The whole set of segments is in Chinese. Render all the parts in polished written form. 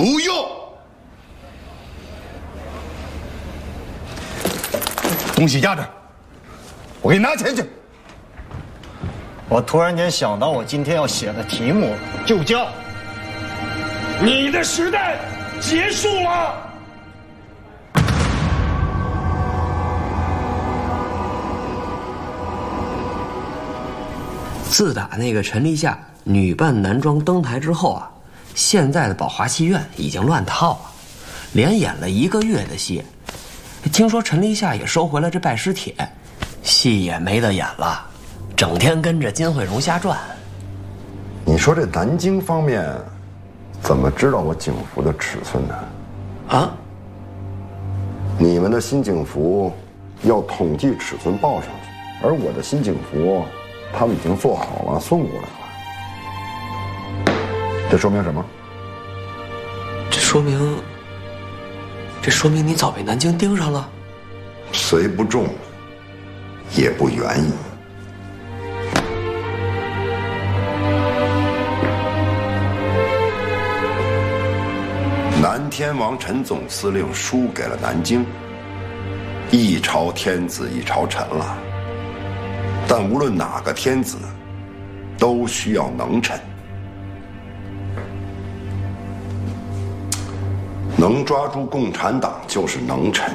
不用。东西压着，我给你拿钱去。 我突然间想到，我今天要写的题目就叫“你的时代结束了”。 自打那个陈立夏女扮男装登台之后啊，现在的宝华戏院已经乱套了，连演了1个月的戏。听说陈立夏也收回了这拜师帖，戏也没得演了，整天跟着金惠荣瞎转。 你说这南京方面怎么知道我警服的尺寸呢？ 啊？ 你们的新警服要统计尺寸报上去，而我的新警服他们已经做好了送过来了。这说明什么？ 这说明你早被南京盯上了。 虽不中，也不远矣。南天王陈总司令输给了南京，一朝天子一朝臣了。但无论哪个天子，都需要能臣。能抓住共产党就是能臣。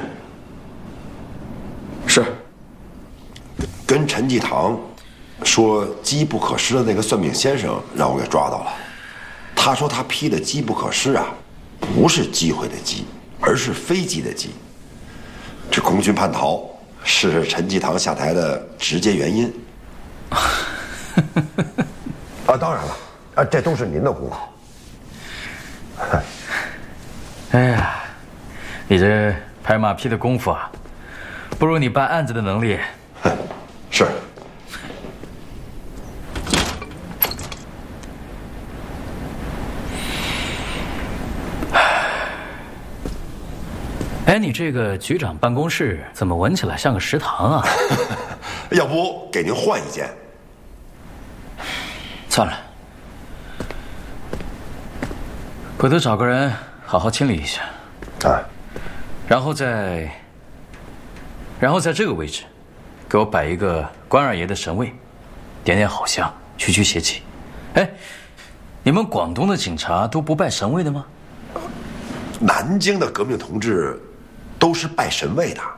是。跟陈济棠说机不可失的那个算命先生让我给抓到了。他说他批的机不可失啊，不是机会的机，而是飞机的机。这空军叛逃是陈济棠下台的直接原因。 当然了，这都是您的功劳。 哎呀，你这拍马屁的功夫啊，不如你办案子的能力。 是。 哎，你这个局长办公室怎么闻起来像个食堂啊？ 要不给您换一间？ 算了，回头找个人好好清理一下。 啊， 然后在这个位置，给我摆一个关二爷的神位，点点好香，驱驱邪气。哎，你们广东的警察都不拜神位的吗？ 南京的革命同志都是拜神位的。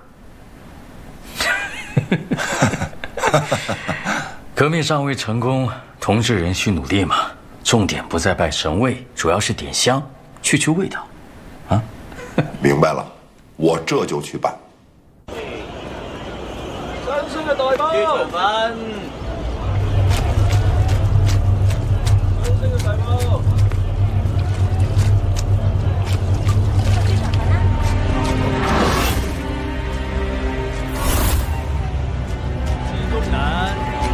革命尚未成功，同志仍需努力嘛。重点不在拜神位，主要是点香，去味道。啊， 明白了，我这就去办。 新生嘅代表，